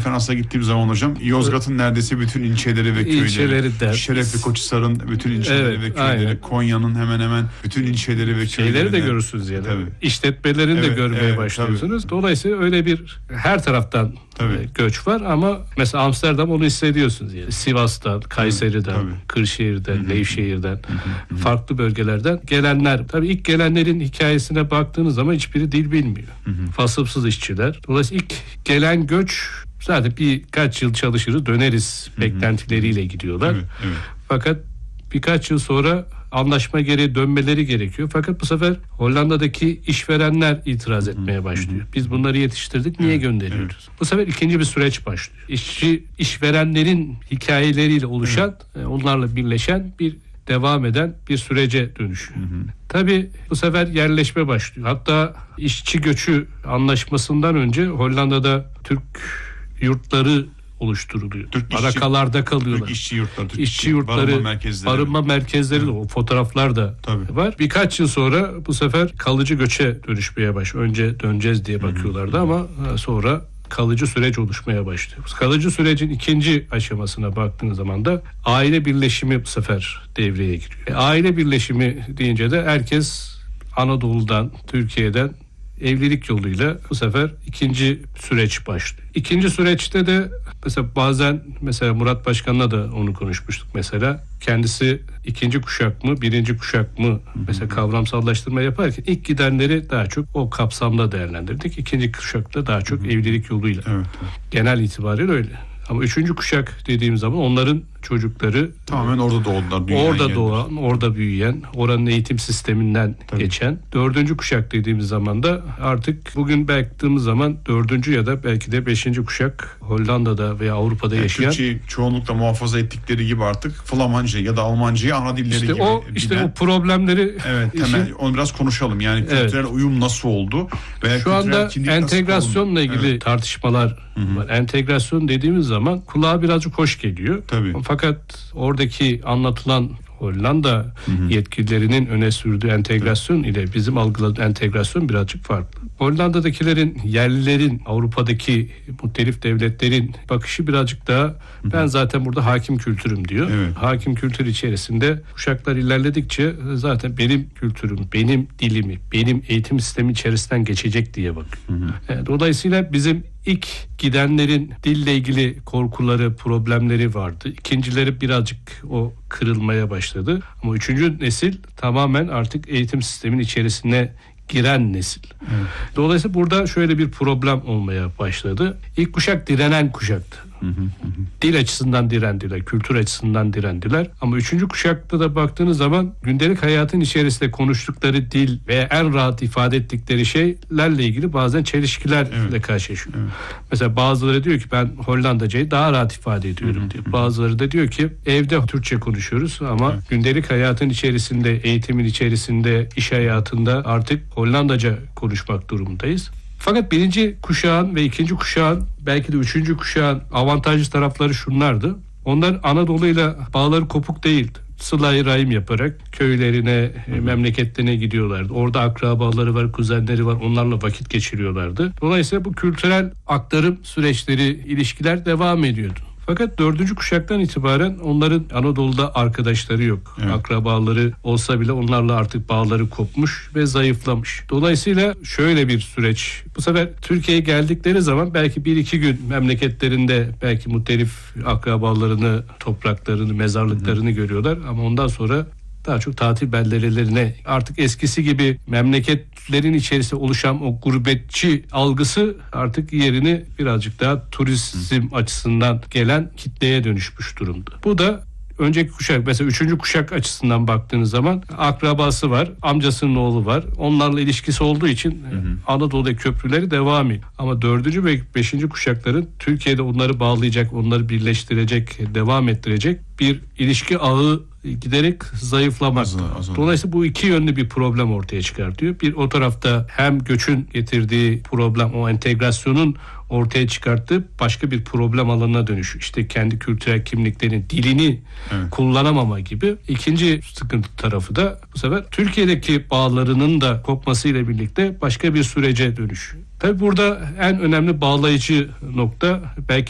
konferansa gittiğim zaman hocam Yozgat'ın neredeyse bütün ilçeleri ve köyleri, Şerefli Koçhisar'ın bütün ilçeleri ve köyleri, aynen. Konya'nın hemen hemen bütün ilçeleri ve köyleri. Şeyleri de görürsünüz yani. Tabii. İşletmelerini de görmeye başlıyorsunuz. Tabii. Dolayısıyla öyle bir her taraftan göç var ama mesela Amsterdam onu hissediyorsunuz yani. Sivas'tan, Kayseri'den, Kırşehir'den, Nevşehir'den, farklı bölgelerden gelenler. Tabii ilk gelenlerin hikayesine baktığınız zaman hiçbiri dil bilmiyor. Fasılsız işçiler. Dolayısıyla ilk gelen göç zaten birkaç yıl çalışırız, döneriz beklentileriyle gidiyorlar. Fakat birkaç yıl sonra anlaşma gereği dönmeleri gerekiyor. Fakat bu sefer Hollanda'daki işverenler itiraz etmeye başlıyor. Biz bunları yetiştirdik, niye gönderiyoruz? Bu sefer ikinci bir süreç başlıyor. İşverenlerin hikayeleriyle oluşan, onlarla birleşen bir devam eden bir sürece dönüşüyor. Tabii bu sefer yerleşme başlıyor. Hatta işçi göçü anlaşmasından önce Hollanda'da Türk yurtları oluşturuluyor. Arakalarda kalıyorlar. İşçi yurtları, barınma merkezleri de o fotoğraflar da var. Birkaç yıl sonra bu sefer kalıcı göçe dönüşmeye başlıyor. Önce döneceğiz diye bakıyorlardı ama sonra kalıcı süreç oluşmaya başlıyor. Kalıcı sürecin ikinci aşamasına baktığınız zaman da aile birleşimi bu sefer devreye giriyor. Aile birleşimi deyince de herkes Anadolu'dan, Türkiye'den evlilik yoluyla bu sefer ikinci süreç başlıyor. İkinci süreçte de mesela Murat Başkan'la da onu konuşmuştuk mesela. Kendisi ikinci kuşak mı, birinci kuşak mı mesela kavramsallaştırma yaparken ilk gidenleri daha çok o kapsamda değerlendirdik. İkinci kuşakta daha çok evlilik yoluyla. Genel itibariyle öyle. Ama üçüncü kuşak dediğim zaman onların çocukları tamamen orada doğdular. Orada doğan, orada büyüyen, oranın eğitim sisteminden geçen. Dördüncü kuşak dediğimiz zaman da artık bugün baktığımız zaman dördüncü ya da belki de beşinci kuşak Hollanda'da veya Avrupa'da yaşayan. Türkçeyi çoğunlukla muhafaza ettikleri gibi artık Flamanca ya da Almancayı ana dilleri gibi. İşte o problemleri. Temel onu biraz konuşalım. Yani kültürel uyum nasıl oldu? Veya şu anda entegrasyonla ilgili tartışmalar var. Entegrasyon dediğimiz zaman kulağa birazcık hoş geliyor. Tabii. Fakat oradaki anlatılan Hollanda yetkililerinin öne sürdüğü entegrasyon ile bizim algıladığımız entegrasyon birazcık farklı. Hollanda'dakilerin, yerlilerin, Avrupa'daki muhtelif devletlerin bakışı birazcık daha ben zaten burada hakim kültürüm diyor. Hakim kültür içerisinde kuşaklar ilerledikçe zaten benim kültürüm, benim dilimi, benim eğitim sistemi içerisinden geçecek diye bakıyor. Dolayısıyla bizim ilk gidenlerin dille ilgili korkuları, problemleri vardı. İkincileri birazcık o kırılmaya başladı. Ama üçüncü nesil tamamen artık eğitim sistemin içerisine giren nesil. Dolayısıyla burada şöyle bir problem olmaya başladı. İlk kuşak direnen kuşaktı. Dil açısından direndiler, kültür açısından direndiler. Ama üçüncü kuşakta da baktığınız zaman gündelik hayatın içerisinde konuştukları dil veya en rahat ifade ettikleri şeylerle ilgili bazen çelişkilerle karşılaşıyor. Mesela bazıları diyor ki ben Hollandacayı daha rahat ifade ediyorum diyor. Bazıları da diyor ki evde Türkçe konuşuyoruz ama gündelik hayatın içerisinde, eğitimin içerisinde, iş hayatında artık Hollandaca konuşmak durumundayız. Fakat birinci kuşağın ve ikinci kuşağın belki de üçüncü kuşağın avantajlı tarafları şunlardı. Onlar Anadolu'yla bağları kopuk değildi. Sıla-i rahim yaparak köylerine, memleketlerine gidiyorlardı. Orada akrabaları var, kuzenleri var. Onlarla vakit geçiriyorlardı. Dolayısıyla bu kültürel aktarım süreçleri, ilişkiler devam ediyordu. Fakat dördüncü kuşaktan itibaren onların Anadolu'da arkadaşları yok. Akrabaları olsa bile onlarla artık bağları kopmuş ve zayıflamış. Dolayısıyla şöyle bir süreç. Bu sefer Türkiye'ye geldikleri zaman belki 1-2 gün memleketlerinde belki muhtelif akrabalarını, topraklarını, mezarlıklarını görüyorlar. Ama ondan sonra daha çok tatil beldelerine artık eskisi gibi memleketlerin içerisinde oluşan o gurbetçi algısı artık yerini birazcık daha turizm açısından gelen kitleye dönüşmüş durumda. Bu da önceki kuşak mesela 3. kuşak açısından baktığınız zaman akrabası var, amcasının oğlu var. Onlarla ilişkisi olduğu için Anadolu'da köprüleri devam ediyor. Ama 4. ve 5. kuşakların Türkiye'de onları bağlayacak, onları birleştirecek, devam ettirecek bir ilişki ağı giderek zayıflamak. Dolayısıyla bu iki yönlü bir problem ortaya çıkartıyor. Bir o tarafta hem göçün getirdiği problem, o entegrasyonun ortaya çıkarttığı başka bir problem alanına dönüşüyor. İşte kendi kültürel kimliklerin, dilini kullanamama gibi. İkinci sıkıntı tarafı da bu sefer Türkiye'deki bağlarının da kopmasıyla birlikte başka bir sürece dönüşüyor. Tabii burada en önemli bağlayıcı nokta belki